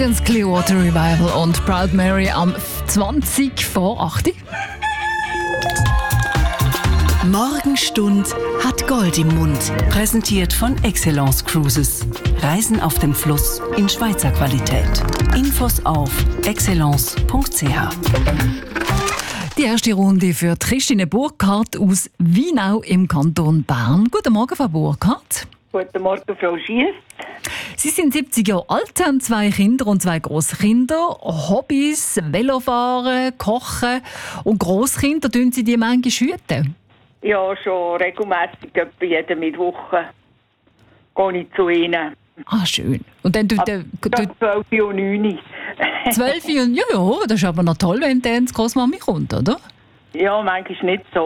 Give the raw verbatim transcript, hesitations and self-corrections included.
Das Clearwater Revival und Proud Mary am zwanzig vor acht. Morgenstund hat Gold im Mund. Präsentiert von Excellence Cruises. Reisen auf dem Fluss in Schweizer Qualität. Infos auf excellence punkt c h. Die erste Runde für Christine Burkhardt aus Weinau im Kanton Bern. Guten Morgen, Frau Burkhardt. Guten Morgen, Frau Schiess. Sie sind siebzig Jahre alt, haben zwei Kinder und zwei Grosskinder. Hobbys, Velofahren, Kochen und Grosskinder, tun Sie die manchmal hüten? Ja, schon regelmässig, etwa jeden Mittwoch gehe ich zu ihnen. Ah, schön. Und dann tut der... zwölf und neun. zwölf und... Ja, ja, das ist aber noch toll, wenn dann die Großmami kommt, oder? Ja, manchmal nicht so.